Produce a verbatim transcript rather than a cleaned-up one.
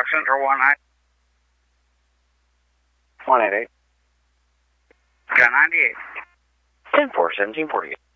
Center one nine. one eight eight. Yeah, ninety-eight. ten four, seventeen forty-eight.